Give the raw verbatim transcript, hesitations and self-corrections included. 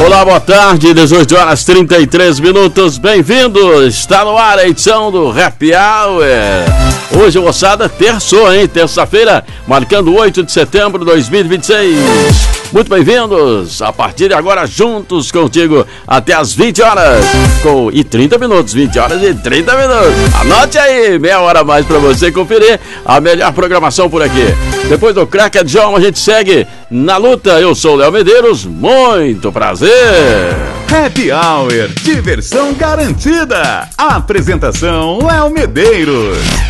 Olá, boa tarde, dezoito horas e trinta e três minutos, bem-vindo, está no ar a edição do Happy Hour. Hoje, moçada, terçou, hein? Terça-feira, marcando oito de setembro de dois mil e vinte e seis. Muito bem-vindos, a partir de agora, juntos contigo, até as vinte horas, com, e trinta minutos, vinte horas e trinta minutos. Anote aí, meia hora a mais pra você conferir a melhor programação por aqui. Depois do Cracker John, a gente segue na luta. Eu sou o Léo Medeiros, muito prazer. Happy Hour, diversão garantida. A apresentação Léo Medeiros.